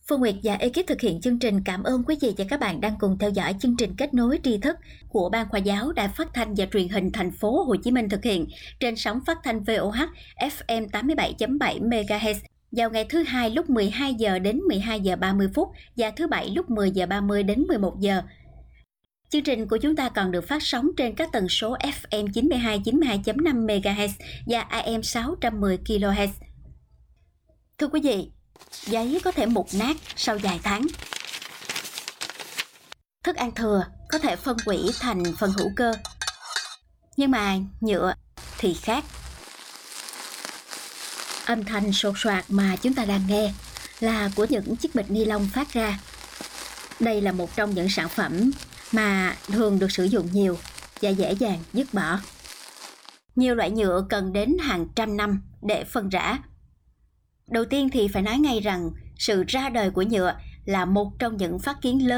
Phương Nguyệt và ekip thực hiện chương trình cảm ơn quý vị và các bạn đang cùng theo dõi chương trình kết nối tri thức của Ban Khoa giáo Đài Phát thanh và Truyền hình Thành phố Hồ Chí Minh thực hiện trên sóng phát thanh VOH FM 87.7 MHz vào ngày thứ Hai lúc 12 giờ đến 12 giờ 30 phút và thứ Bảy lúc 10 giờ 30 đến 11 giờ. Chương trình của chúng ta còn được phát sóng trên các tần số FM 92.5 MHz và AM 610 kHz. Thưa quý vị, giấy có thể mục nát sau vài tháng. Thức ăn thừa có thể phân hủy thành phần hữu cơ. Nhưng mà nhựa thì khác. Âm thanh sột soạt mà chúng ta đang nghe là của những chiếc bịch ni lông phát ra. Đây là một trong những sản phẩm mà thường được sử dụng nhiều và dễ dàng dứt bỏ. Nhiều loại nhựa cần đến hàng trăm năm để phân rã. Đầu tiên thì phải nói ngay rằng sự ra đời của nhựa là một trong những phát kiến lớn